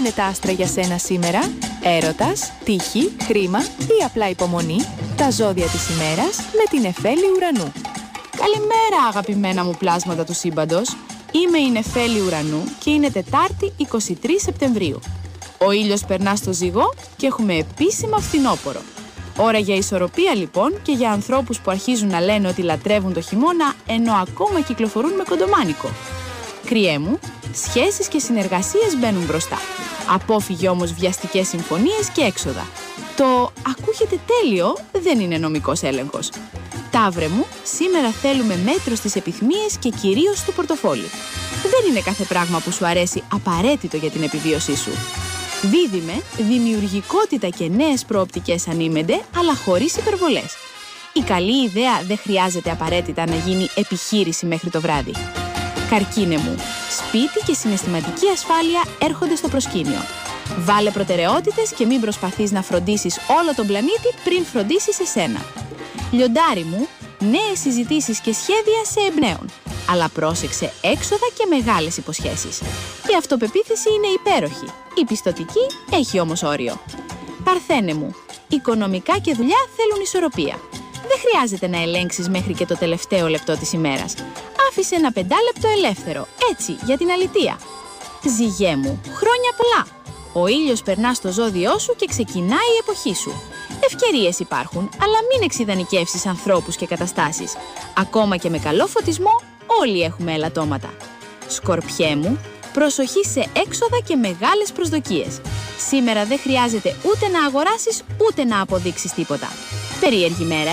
λένε τα άστρα για σένα σήμερα? Έρωτας, τύχη, χρήμα ή απλά υπομονή? Τα ζώδια της ημέρας με την Νεφέλη Ουρανού. Καλημέρα αγαπημένα μου πλάσματα του σύμπαντος. Είμαι η Νεφέλη Ουρανού και είναι Τετάρτη 23 Σεπτεμβρίου. Ο ήλιος περνά στο Ζυγό και έχουμε επίσημα φθινόπωρο. Ώρα για ισορροπία λοιπόν και για ανθρώπους που αρχίζουν να λένε ότι λατρεύουν το χειμώνα ενώ ακόμα κυκλοφορούν με κοντομάνικο. Κριέ μου, σχέσεις και συνεργασίες μπαίνουν μπροστά. Απόφυγε όμως βιαστικές συμφωνίες και έξοδα. Το «ακούγεται τέλειο» δεν είναι νομικός έλεγχος. Ταύρε μου, σήμερα θέλουμε μέτρο στις επιθυμίες και κυρίως στο πορτοφόλι. Δεν είναι κάθε πράγμα που σου αρέσει απαραίτητο για την επιβίωσή σου. Δίδυμε, δημιουργικότητα και νέες προοπτικές ανήμενται, αλλά χωρίς υπερβολές. Η καλή ιδέα δεν χρειάζεται απαραίτητα να γίνει επιχείρηση μέχρι το βράδυ. Καρκίνε μου, σπίτι και συναισθηματική ασφάλεια έρχονται στο προσκήνιο. Βάλε προτεραιότητες και μην προσπαθείς να φροντίσεις όλο τον πλανήτη πριν φροντίσεις εσένα. Λιοντάρι μου, νέες συζητήσεις και σχέδια σε εμπνέουν. Αλλά πρόσεξε έξοδα και μεγάλες υποσχέσεις. Η αυτοπεποίθηση είναι υπέροχη. Η πιστωτική έχει όμως όριο. Παρθένε μου, οικονομικά και δουλειά θέλουν ισορροπία. Δεν χρειάζεται να ελέγξεις μέχρι και το τελευταίο λεπτό της ημέρας. Άφησε ένα 5 λεπτό ελεύθερο, έτσι, για την αλητεία. Ζυγέ μου, χρόνια πολλά. Ο ήλιος περνά στο ζώδιό σου και ξεκινάει η εποχή σου. Ευκαιρίες υπάρχουν, αλλά μην εξιδανικεύσεις ανθρώπους και καταστάσεις. Ακόμα και με καλό φωτισμό, όλοι έχουμε ελαττώματα. Σκορπιέ μου, προσοχή σε έξοδα και μεγάλες προσδοκίες. Σήμερα δεν χρειάζεται ούτε να αγοράσεις, ούτε να αποδείξεις τίποτα. Περίεργη μέρα,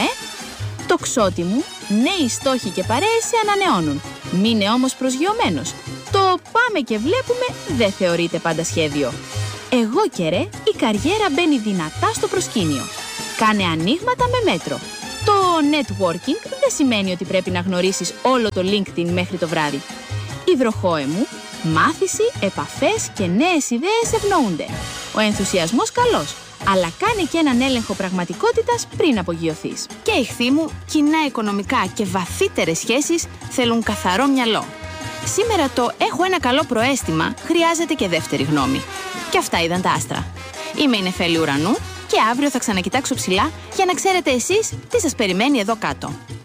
Τοξότη μου, νέοι στόχοι και παρέες σε ανανεώνουν. Μείνε όμως προσγειωμένος. Το πάμε και βλέπουμε δεν θεωρείται πάντα σχέδιο. Εγώ και ρε, η καριέρα μπαίνει δυνατά στο προσκήνιο. Κάνε ανοίγματα με μέτρο. Το networking δεν σημαίνει ότι πρέπει να γνωρίσεις όλο το LinkedIn μέχρι το βράδυ. Υδροχόε μου, μάθηση, επαφές και νέες ιδέες ευνοούνται. Ο ενθουσιασμός καλός, αλλά κάνε και έναν έλεγχο πραγματικότητας πριν απογειωθείς. Και Ιχθύ μου, κοινά οικονομικά και βαθύτερες σχέσεις θέλουν καθαρό μυαλό. Σήμερα το «έχω ένα καλό προαίσθημα» χρειάζεται και δεύτερη γνώμη. Και αυτά ήταν τα άστρα. Είμαι η Νεφέλη Ουρανού και αύριο θα ξανακοιτάξω ψηλά για να ξέρετε εσείς τι σας περιμένει εδώ κάτω.